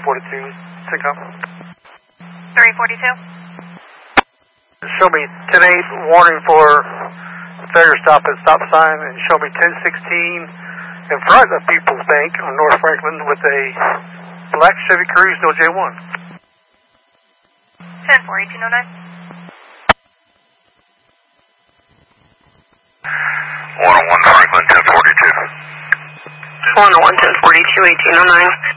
342, Cinco. 342. Show me 10-8 warning for failure stop at stop sign, and show me 10-16 in front of People's Bank on North Franklin with a black Chevy Cruze, no J1. 10-4-1809. 101 Franklin, 1042. 101 1042 1809.